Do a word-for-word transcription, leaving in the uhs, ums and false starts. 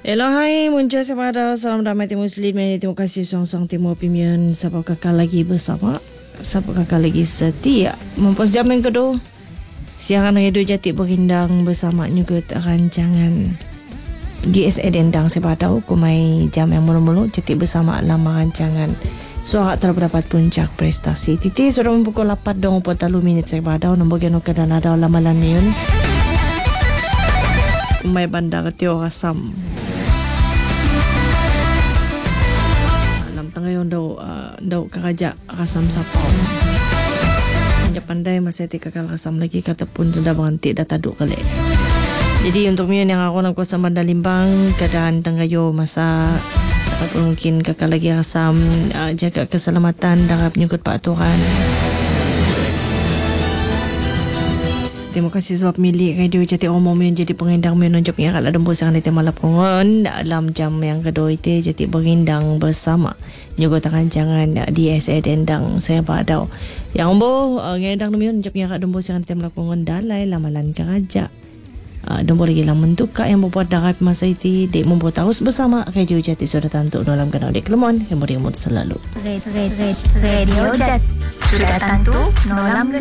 Hello, hai, muncul sepada salam damai ti Muslim. Terima kasih suang-suang timur pimian. Siapa kakak lagi bersama, siapa kakak lagi setia. Mempos jam yang kedua, siaran radio Jati berindang bersama juga rancangan D S A Dendang sepada kumai jam yang mula-mula Jati bersama lama rancangan suara terdapat puncak prestasi. Titi sudah memukul lapan dong puluh minit sepada nombor geno ke dan ada lamalan miun. Umay bandar Tio Rasam. Ngayon daw uh, daw karaja rasam sapau. Dia pandai masa ti kakal rasam lagi kata pun sudah berhenti dah taduk kali. Jadi untuk mian yang aku nak kuasa bandar Limbang keadaan tenggayo masa dapat mungkin kakal lagi rasam uh, jaga keselamatan darab nyukut peraturan. Terima kasih sebab milik radio Jati Umum yang jadi pengindang menunjuk yang akan dembus yang nanti malam kongon dalam jam yang kedua itu Jati berindang bersama juga rancangan D S A Dendang saya badau yang umbo ngedang menunjuk yang akan dembus yang nanti malam kongon dalai lamalan keraja dembus lagi lah mentuka yang membuat darab masa itu dek membuat terus bersama radio Jati sudah tentu dalam kanal dek lemon yang beri selalu radio Jati sudah tentu dalam